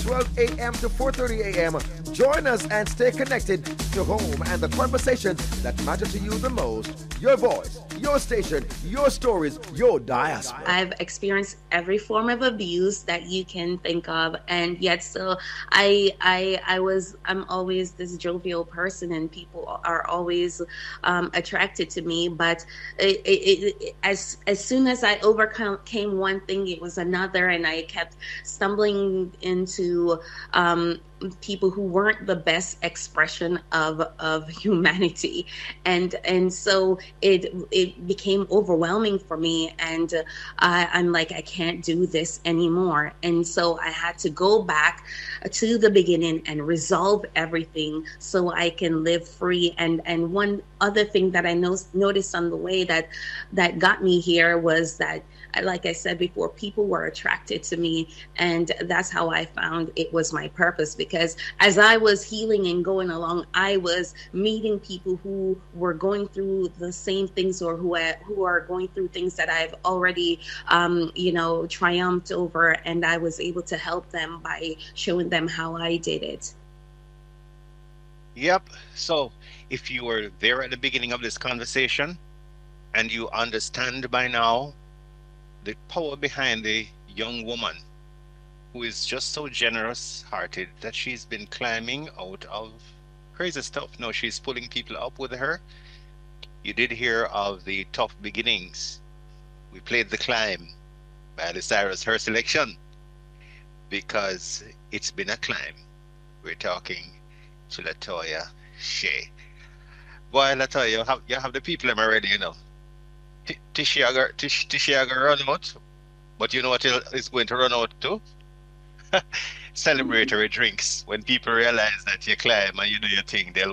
12 a.m. to 4:30 a.m. Join us and stay connected to home and the conversation that matter to you the most. Your voice, your station, your stories, your diaspora. I've experienced every form of abuse that you can think of, and yet still, I'm always this jovial person, and people are always attracted to me. But as soon as I overcame one thing, it was another, and I kept stumbling into people who weren't the best expression of humanity, and so it became overwhelming for me, and I'm like, I can't do this anymore. And so I had to go back to the beginning and resolve everything so I can live free. And one other thing that I noticed on the way that got me here was that, like I said before, people were attracted to me, and that's how I found it was my purpose. Because as I was healing and going along, I was meeting people who were going through the same things, or who are going through things that I've already, triumphed over, and I was able to help them by showing them how I did it. Yep. So if you were there at the beginning of this conversation and you understand by now the power behind the young woman who is just so generous hearted that she's been climbing out of crazy stuff. Now she's pulling people up with her. You did hear of the tough beginnings. We played The Climb by the Cyrus, her selection, because it's been a climb. We're talking to Latoya Shea. Boy, Latoya, you have the people I'm already, Tishiaga run out, but you know what is going to run out too? Celebratory drinks. When people realize that you climb and you do your thing, they'll